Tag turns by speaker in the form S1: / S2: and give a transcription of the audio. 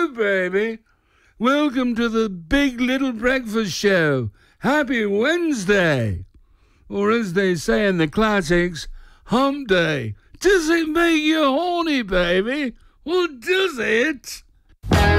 S1: baby. Welcome to the Big Little Breakfast Show. Happy Wednesday. Or as they say in the classics, hump day. Does it make you horny, baby? Well, does it?